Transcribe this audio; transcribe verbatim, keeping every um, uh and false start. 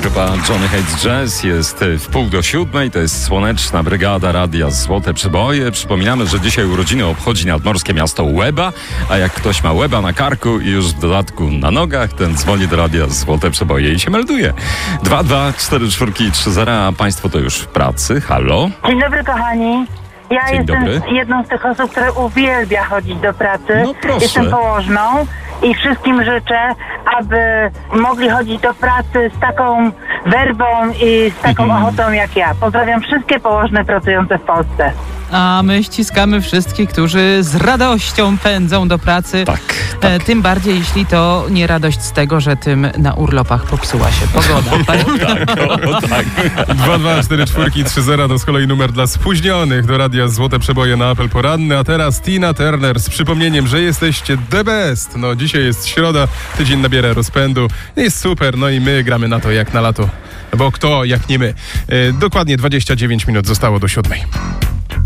grupa Johnny Hates Jazz jest w pół do siódmej. To jest Słoneczna Brygada Radia Złote Przeboje. Przypominamy, że dzisiaj urodziny obchodzi nadmorskie miasto Łeba, a jak ktoś ma Łeba na karku i już w dodatku na nogach, ten dzwoni do Radia Złote Przeboje i się melduje. dwa dwa cztery cztery trzy zero, a państwo to już w pracy. Halo? Dzień dobry, kochani. Ja Dzień jestem dobry. jedną z tych osób, które uwielbia chodzić do pracy. No proszę. Jestem położną i wszystkim życzę, aby mogli chodzić do pracy z taką werwą i z taką Mhm. ochotą jak ja. Pozdrawiam wszystkie położne pracujące w Polsce. A my ściskamy wszystkich, którzy z radością pędzą do pracy. Tak, E, tym bardziej, jeśli to nie radość z tego, że tym na urlopach popsuła się pogoda. tak, o, tak. dwa dwa cztery cztery trzy zero to z kolei numer dla spóźnionych do Radia Złote Przeboje na apel poranny. A teraz Tina Turner z przypomnieniem, że jesteście the best. No dzisiaj jest środa, tydzień nabiera rozpędu. Jest super, no i my gramy na to jak na lato. Bo kto jak nie my. E, dokładnie dwadzieścia dziewięć minut zostało do siódmej.